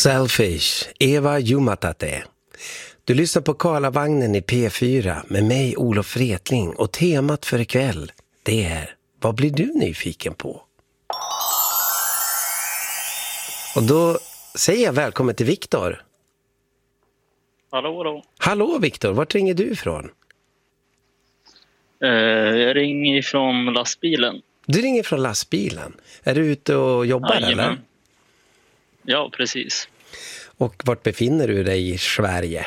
Selfish, Eva Jumatate. Du lyssnar på Karlavagnen i P4 med mig, Olof Wretling, och temat för ikväll, det är: vad blir du nyfiken på? Och då säger jag välkommen till Viktor. Hallå. Hallå Viktor, vart ringer du ifrån? Jag ringer ifrån lastbilen. Du ringer från lastbilen. Är du ute och jobbar eller? Ja, precis. Och vart befinner du dig i Sverige?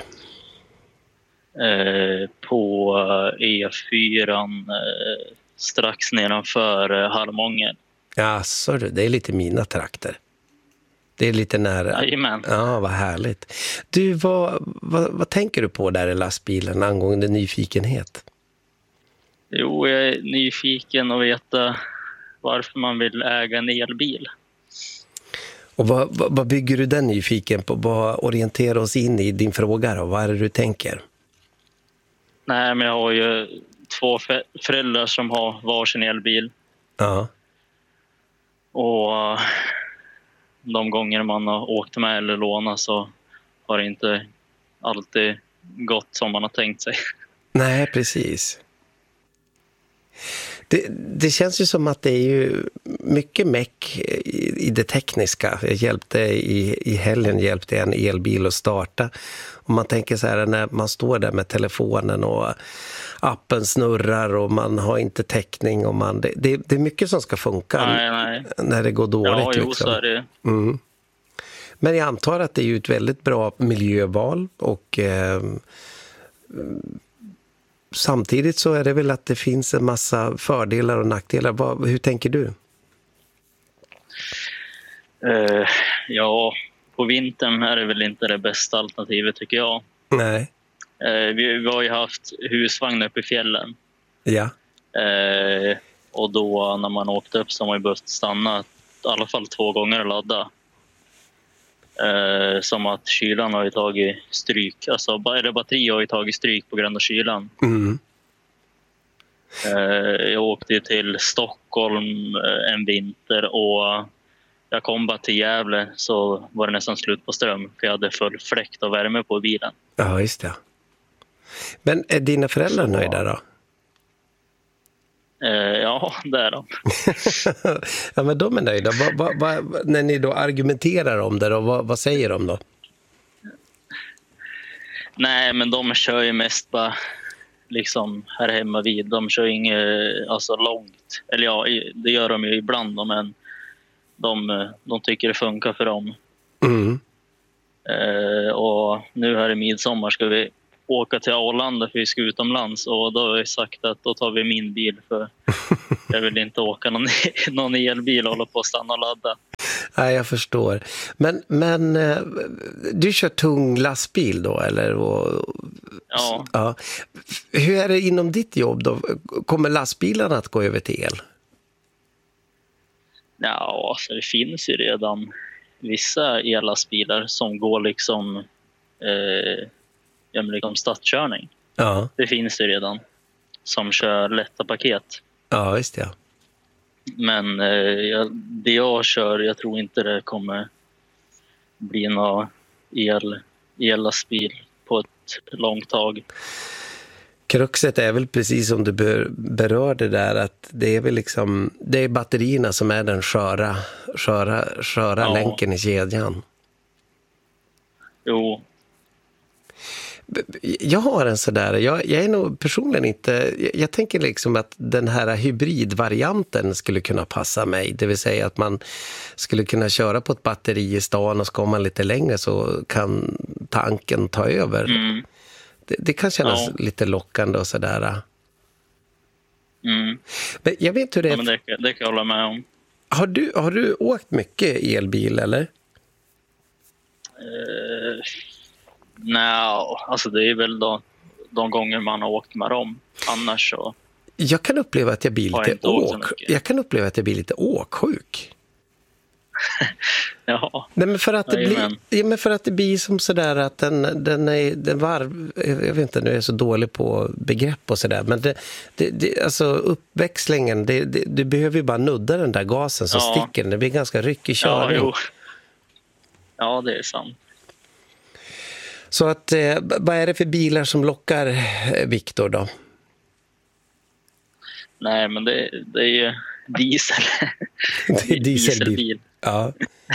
På E4 strax nedanför Harmånger. Ja, så det är lite mina trakter. Det är lite nära. Jajamän. Ja, vad härligt. Du, vad tänker du på där i lastbilen angående nyfikenhet? Jo, jag är nyfiken att veta varför man vill äga en elbil. Och vad bygger du den nyfiken på? Vad orienterar oss in i din fråga då? Vad är det du tänker? Nej, men jag har ju två föräldrar som har varsin elbil. Ja. Och de gånger man har åkt med eller lånat så har det inte alltid gått som man har tänkt sig. Nej, precis. Det känns ju som att det är ju mycket meck i det tekniska. Jag hjälpte i helgen hjälpte en elbil att starta. Och man tänker så här, när man står där med telefonen och appen snurrar och man har inte täckning och det är mycket som ska funka. Nej. När det går dåligt. Ja, jo, liksom. Så är det. Mm. Men jag antar att det är ju ett väldigt bra miljöval och samtidigt så är det väl att det finns en massa fördelar och nackdelar. Hur tänker du? Ja, på vintern är det väl inte det bästa alternativet tycker jag. Nej. Vi har ju haft husvagn uppe i fjällen. Ja. Och då när man åkte upp så har man ju behövt stanna i alla fall 2 gånger och ladda. Som att kylan har ju tagit stryk. Alltså, eller batteriet har ju tagit stryk på grund av kylan. Mm. Jag åkte till Stockholm en vinter och jag kom bara till Gävle så var det nästan slut på ström. För jag hade full fläkt och värme på bilen. Ja, just det. Men är dina föräldrar nöjda då? Ja, det är de. Ja, men de är nöjda. När ni då argumenterar om det, då, vad säger de då? Nej, men de kör ju mest bara liksom här hemma vid. De kör inget alltså långt. Eller ja, det gör de ju ibland då, men de tycker det funkar för dem. Mm. Och nu här i midsommar ska vi åka till Arlanda för vi ska utomlands och då har jag sagt att då tar vi min bil för jag vill inte åka någon elbil och hålla på att stanna och ladda. Nej, jag förstår. Men du kör tung lastbil då, eller? Ja. Hur är det inom ditt jobb då? Kommer lastbilarna att gå över till el? Ja, alltså det finns ju redan vissa ellastbilar som går liksom stadskörning. Ja. Det finns det redan som kör lätta paket. Ja, just det. Men det jag kör, jag tror inte det kommer bli någon ellastbil på ett långt tag. Kruxet är väl precis som du berörde där, att det är väl liksom, det är batterierna som är den sköra länken i kedjan. Jo. Jag har en sådär, jag är nog personligen inte, jag tänker liksom att den här hybridvarianten skulle kunna passa mig, det vill säga att man skulle kunna köra på ett batteri i stan och ska man lite längre så kan tanken ta över. Mm. Det kan kännas lite lockande och sådär. Mm. Men jag vet hur det är. Ja, men det kan jag hålla med om. Har du åkt mycket elbil eller? Nej, alltså det är väl de gånger man har åkt med dem. Annars så... Jag kan uppleva att jag blir lite åksjuk. Ja. Nej, men för att det blir som sådär att den varv, jag vet inte, nu är jag så dålig på begrepp och sådär, men alltså uppväxlingen, du behöver ju bara nudda den där gasen så sticker den, det blir ganska ryckig körning. Ja, jo. Ja, det är sant. Så att, vad är det för bilar som lockar Viktor då? Nej, men det är ju diesel. Det är dieselbil. Ja.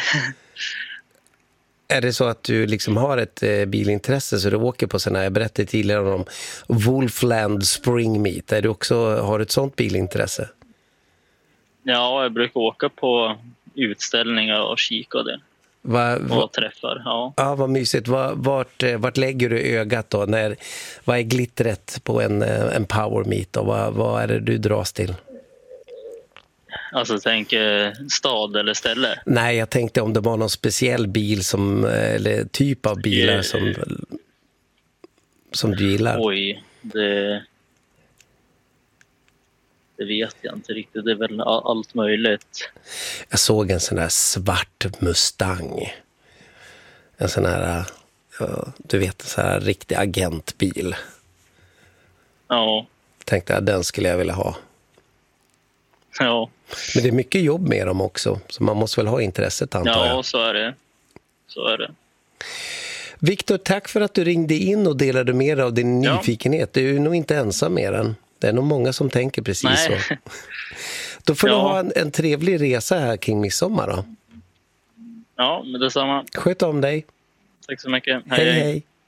Är det så att du liksom har ett bilintresse så du åker på sådana här, jag berättade tidigare om Wolfland Spring Meet, är du också, har du ett sånt bilintresse? Ja, jag brukar åka på utställningar och kika och det. Och träffar, ja. Ja, vad mysigt. Vart lägger du ögat då? Vad är glittret på en power meet då? Vad är det du dras till? Alltså tänk stad eller ställe? Nej, jag tänkte om det var någon speciell bil eller typ av bilar som du gillar. Oj, det vet jag inte riktigt. Det är väl allt möjligt. Jag såg en sån där svart Mustang. En sån här, du vet, en sån här riktig agentbil. Ja. Tänkte jag, den skulle jag vilja ha. Ja. Men det är mycket jobb med dem också. Så man måste väl ha intresset, antar jag. Ja, så är det. Så är det. Viktor, tack för att du ringde in och delade med dig av din nyfikenhet. Du är nog inte ensam med den. Det är nog många som tänker precis så. Då får du ha en trevlig resa här kring midsommar då. Ja, men detsamma. Sköt om dig. Tack så mycket. Hej, hej.